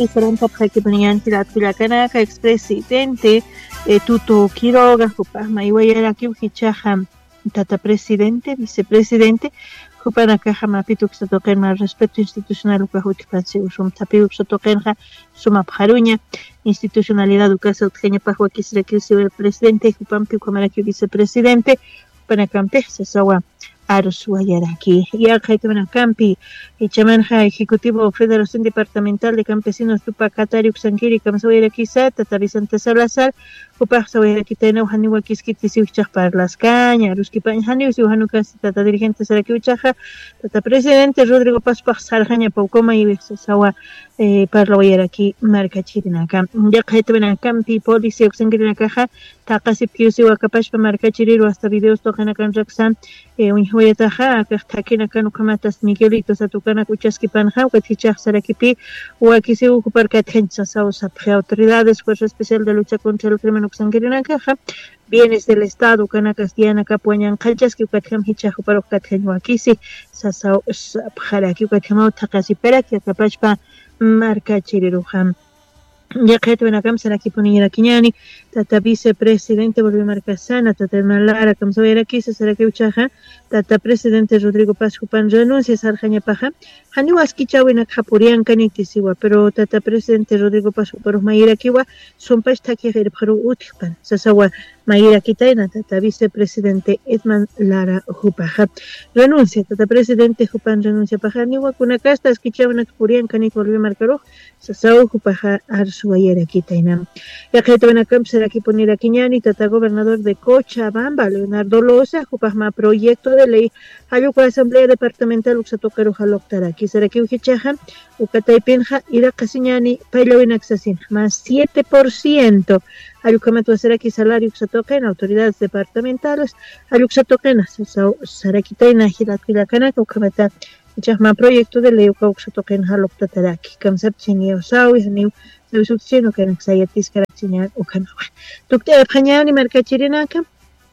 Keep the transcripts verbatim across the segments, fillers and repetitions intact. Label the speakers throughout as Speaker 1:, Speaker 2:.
Speaker 1: Diferente Prakipanyanti Latvilakanaka, expresidente eh, Tuto Quiroga, Jupa, Maiwayaraki, Hichaha, Tata presidente, vicepresidente, Jupanaka, Mapitu, Xatoken, más respeto institucional, Ucahutipanse, Usum Tapiu, Xatokenja, Suma Paruña, institucionalidad, Ucasa, Utgenia Pajuakis, el presidente, Jupampi, Kumaraki, vicepresidente, Panacampe, Sasawa. Arsuayaraki, ya Kaitaman Campi, y Chamanja, Ejecutivo Federación Departamental de Campesinos Tupacatariuk Sanquiri, Kamsawayaraki Sata, Tabisante Salazar, Upasawayaraki Tena, Haniwakis Kitis para las cañas, Ruskipan Hanius, Uhanukas, Tata Dirigente Saraki Uchaja, Tata Presidente Rodrigo Pazpach Sarjaña Paucoma y Sawa, Parlawayaraki, Marca Chirinaka, ya Kaitaman Campi, Policia Oxangirina Caja, Takasip Kiusi, Wakapash, Marca Chiriru, hasta videos Tokanakan Raksan, Wayataja, Takina Kanukamatas, Miguelito, Satucana Kuchaski Panja, Huatichach Sarakipi, Huakisi ocupar Kathensa Sausa, autoridades, Fuerza Especial de Lucha contra el Crimen Oxanguerina Caja, bienes del Estado, Canacas Diana Capuañan Kalchaski, Ukatham Hichajo para Ukathen Wakisi, Sasao Haraki, Ukathamo Takasi Peraki, Kapachpa, Marca Chiriruham. Ya que te ven acá, será que poner aquí ñani, tata vicepresidente volvió a marcar sana, tata Malara, como se ve aquí, será que uchaja, tata presidente Rodrigo Paz Jupan renuncia, sarjaña paja, hani waski chawina kapurian kanitisiwa, pero tata presidente Rodrigo Paz Jupan Mayira kiwa, son pa esta que pero utipan, sasawa Mayira Kitaina, tata vicepresidente Edman Lara Jupaja, renuncia, tata presidente Jupan renuncia paja, ni wakuna casta, esquichawina kapurian kanit volvió a marcar, sasawa Jupaja Arsuayaraki Tainam. Ya que te van a cambiar aquí poner aquí ñani, tata gobernador de Cochabamba, Leonardo Loza, Jupasma proyecto de ley, Ayuca Asamblea Departamental, Uxatocaru Jaloctaraki, Saraki Ujichaja, Ucataipenja, Ira Casiñani, Pailawin Axasin, más siete por ciento. Ayucamato Saraki Salario Uxatoquen, autoridades departamentales, Ayuxatoquen, Sarakitaina, Hilatvilacana, Ucamata, Chahma proyecto de ley, Uxatoquen Jaloctaraki, Kamsapchini Osawi, Haniu. Lo sucedido que en Xayatis Caracciñar o Canawa. Doctor Pañani Mercachirinaka,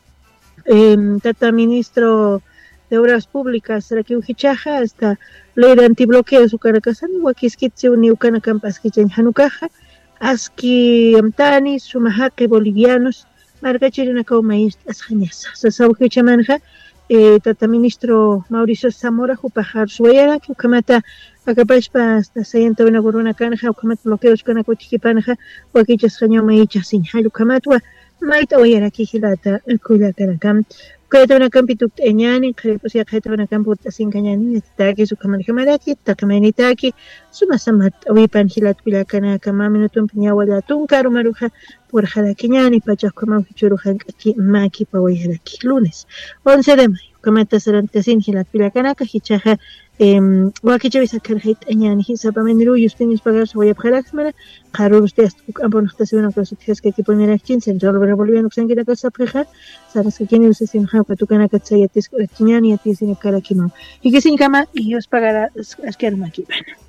Speaker 1: Tata Ministro de Obras Públicas, Saraki Ujichaja, hasta Ley de Antibloqueo, su Caracasani, Wakiskitsi, Uniucanacampas, Kichen Hanukaja, Aski Amtani, Sumahake Bolivianos, Mercachirinaka, Maíz, Asjañasa, Sasaujichamanja, Tata Ministro Mauricio Zamora, Jupajar Suayara, que Ucamata. Acapachpa hasta seyenta una corona canja, ucamat bloqueos con acuchiquipanja, o aquí chascaño maicha sin halucamatwa, maita oyera kijilata, el cuida caracam, Kayata una campituk eñani, crepos y aceta una camputa sin cañani, taki, su camarcamaraki, takamanitaki, su masamat, oipan hilat pilacana, camaminutum piñawala, tuncaru maruja, por jaraquiñani, pachacoma, churujan, aquí, maki, paoyeraki, lunes, once de mayo, camata sarantasin hilat pilacana, cajichaja, em wakichawisa karhait añani hisapameniru yustinis pagar soya pjalaxmana qarur ustedes campo no estación que los ustedes que poner aquí central boliviano que se quiera casa prejar sabes que tiene ustedes sin jauka tu cana que se yatis añani yatis sin karakima y que sin cama y os pagará es que aquí